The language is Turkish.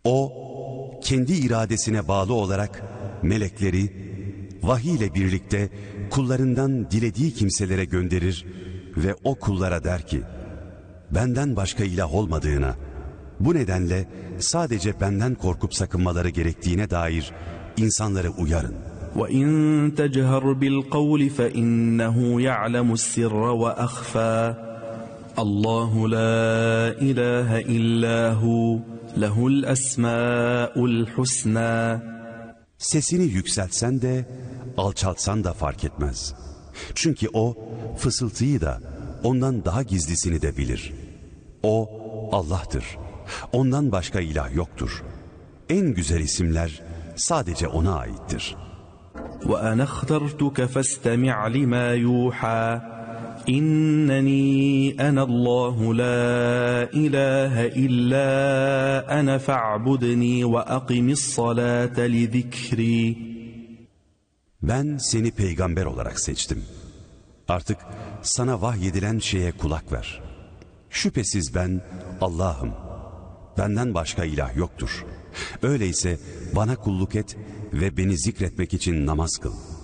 O, kendi iradesine bağlı olarak melekleri vahiy ile birlikte kullarından dilediği kimselere gönderir ve o kullara der ki, benden başka ilah olmadığına, bu nedenle sadece benden korkup sakınmaları gerektiğine dair insanları uyarın. وَاِنْ تَجْهَرْ بِالْقَوْلِ فَاِنَّهُ يَعْلَمُ السِّرَّ وَأَخْفَى اللّٰهُ لَا اِلَٰهَ اِلَّا هُ لَهُ الْأَسْمَاءُ الْحُسْنَى. Sesini yükseltsen de alçaltsan da fark etmez. Çünkü o fısıltıyı da ondan daha gizlisini de bilir. O Allah'tır. Ondan başka ilah yoktur. En güzel isimler sadece ona aittir. وَأَنَا اخْتَرْتُكَ فَاسْتَمِعْ لِمَا يُوحَى إِنَّنِي أَنَا اللّٰهُ لَا إِلَٰهَ إِلَّا أَنَا فَاعْبُدْنِي وَأَقِمِ الصَّلَاةَ لِذِكْرِي. Ben seni peygamber olarak seçtim. Artık sana vahyedilen şeye kulak ver. Şüphesiz ben Allah'ım. Benden başka ilah yoktur. Öyleyse bana kulluk et ve beni zikretmek için namaz kıl.